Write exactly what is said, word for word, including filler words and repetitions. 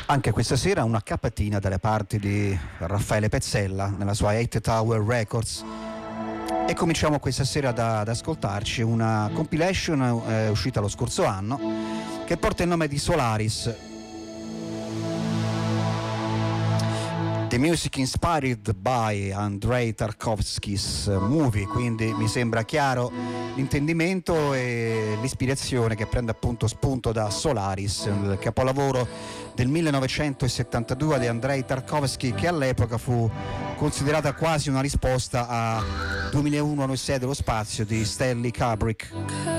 Anche questa sera una cappatina dalle parti di Raffaele Pezzella nella sua Eight Tower Records, e cominciamo questa sera da, ad ascoltarci una compilation eh, uscita lo scorso anno che porta il nome di Solaris. The music inspired by Andrei Tarkovsky's movie, quindi mi sembra chiaro l'intendimento e l'ispirazione che prende appunto spunto da Solaris, il capolavoro del millenovecentosettantadue di Andrei Tarkovsky, che all'epoca fu considerata quasi una risposta a duemilauno Odissea dello spazio di Stanley Kubrick.